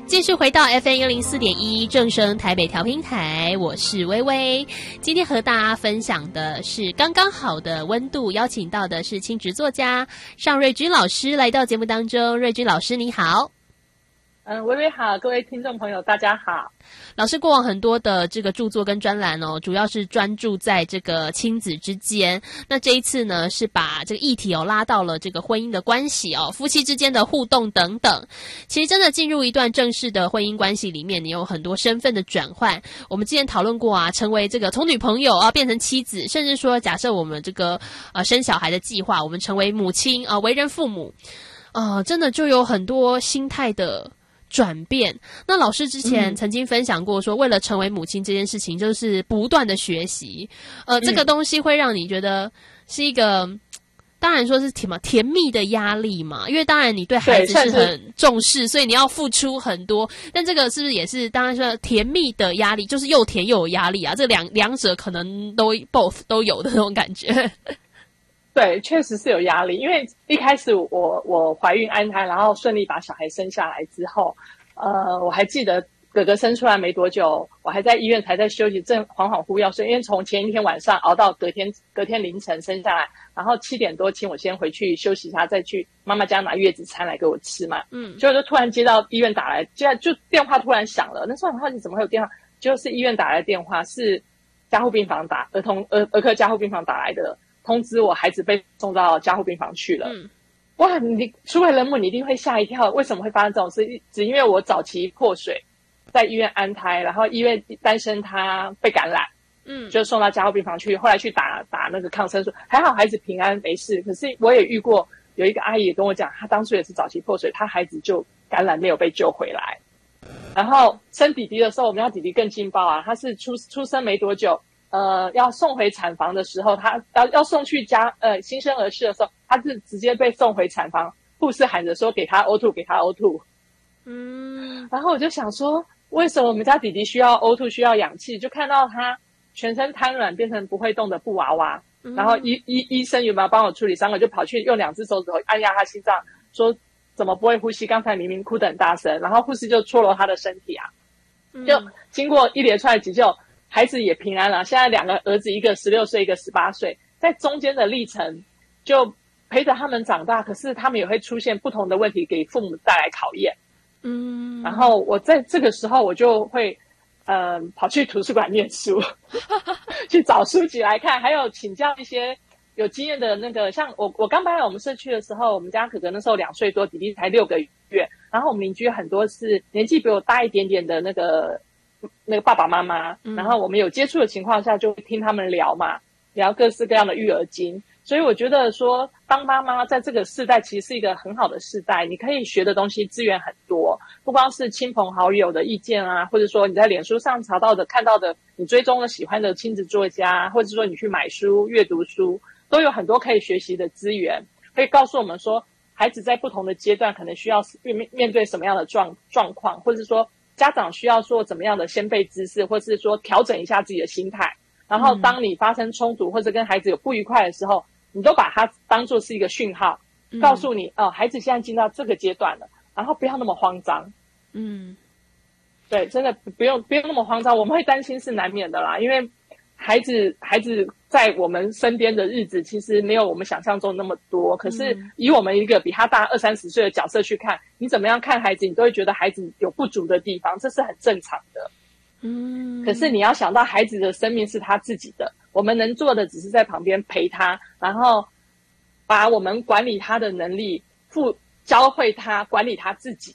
继续回到 FM104.1 正声台北调频台，我是薇薇。今天和大家分享的是刚刚好的温度，邀请到的是亲职作家尚瑞君老师来到节目当中。瑞君老师你好。 薇薇好，各位听众朋友大家好。 老师过往很多的这个著作跟专栏主要是专注在这个亲子之间。那这一次呢，是把这个议题拉到了这个婚姻的关系夫妻之间的互动等等。其实真的进入一段正式的婚姻关系里面，你有很多身份的转换。我们之前讨论过成为这个从女朋友变成妻子，甚至说假设我们这个生小孩的计划，我们成为母亲为人父母，真的就有很多心态的转变。那老师之前曾经分享过说，为了成为母亲这件事情，就是不断的学习。这个东西会让你觉得是一个，当然说是甜蜜的压力嘛，因为当然你对孩子是很重视，所以你要付出很多。但这个是不是也是当然说甜蜜的压力，就是又甜又有压力啊？这两者可能都 both 都有的那种感觉。 对，确实是有压力，因为一开始我怀孕安胎，然后顺利把小孩生下来之后，我还记得哥哥生出来没多久，我还在医院才在休息，正恍恍惚要睡，因为从前一天晚上熬到隔天凌晨生下来，然后7点多请我先回去休息一下，再去妈妈家拿月子餐来给我吃嘛。结果就突然接到医院打来，就电话突然响了，那时候很好奇怎么会有电话，就是医院打来的电话是加护病房儿科加护病房打来的。通知我孩子被送到加护病房去了。哇，你初为人母你一定会吓一跳，为什么会发生这种事？只因为我早期破水在医院安胎，然后医院担心他被感染，就送到加护病房去，后来去打那个抗生素，还好孩子平安没事。可是我也遇过有一个阿姨也跟我讲，她当初也是早期破水，她孩子就感染没有被救回来。然后生弟弟的时候，我们家弟弟更劲爆啊，他是出生没多久，要送回产房的时候，他要送去新生儿室的时候，他是直接被送回产房，护士喊着说给他呕吐，给他呕吐。然后我就想说，为什么我们家弟弟需要呕吐，需要氧气？就看到他全身瘫软，变成不会动的布娃娃。然后医生有没有帮我处理伤口，就跑去用2只手指头按压他心脏，说怎么不会呼吸？刚才明明哭得很大声。然后护士就戳揉他的身体啊，就经过一连串的急救。孩子也平安了，现在2个儿子，一个16岁，一个18岁，在中间的历程就陪着他们长大，可是他们也会出现不同的问题，给父母带来考验。然后我在这个时候我就会跑去图书馆念书去找书籍来看，还有请教一些有经验的那个，像我刚搬来我们社区的时候，我们家哥哥那时候2岁多，弟弟才6个月，然后我们邻居很多是年纪比我大一点点的那个爸爸妈妈，然后我们有接触的情况下就听他们聊嘛，聊各式各样的育儿经。所以我觉得说当妈妈在这个世代其实是一个很好的世代，你可以学的东西资源很多，不光是亲朋好友的意见啊，或者说你在脸书上查到的看到的你追踪了喜欢的亲子作家，或者说你去买书阅读书，都有很多可以学习的资源，可以告诉我们说孩子在不同的阶段可能需要面对什么样的状况，或者说家长需要做怎么样的先备知识，或是说调整一下自己的心态。然后当你发生冲突或者跟孩子有不愉快的时候，你都把它当作是一个讯号，告诉你孩子现在进到这个阶段了，然后不要那么慌张。对，真的不用那么慌张，我们会担心是难免的啦，因为孩子在我们身边的日子其实没有我们想象中那么多，可是以我们一个比他大20-30岁的角色去看，你怎么样看孩子，你都会觉得孩子有不足的地方，这是很正常的。可是你要想到孩子的生命是他自己的，我们能做的只是在旁边陪他，然后把我们管理他的能力教会他管理他自己。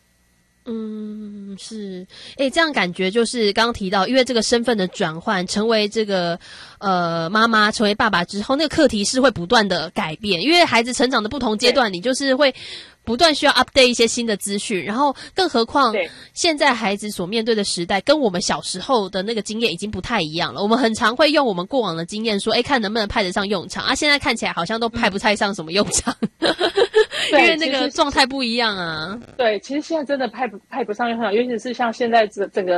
是，这样感觉就是刚刚提到，因为这个身份的转换，成为这个妈妈，成为爸爸之后，那个课题是会不断的改变，因为孩子成长的不同阶段，你就是会不断需要 update 一些新的资讯，然后更何况现在孩子所面对的时代跟我们小时候的那个经验已经不太一样了。我们很常会用我们过往的经验说，看能不能派得上用场啊，现在看起来好像都派不太上什么用场。因为那个状态不一样啊。 对，其实现在真的派不上用场，尤其是像现在整个